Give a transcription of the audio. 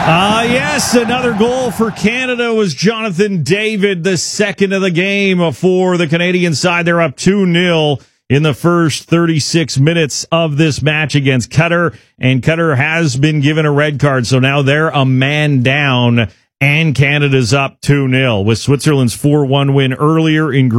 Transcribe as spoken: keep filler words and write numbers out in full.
Ah, uh, yes, another goal for Canada was Jonathan David, the second of the game for the Canadian side. They're up two nil in the first thirty-six minutes of this match against Qatar, and Qatar has been given a red card, so now they're a man down, and Canada's up two nil with Switzerland's four one win earlier in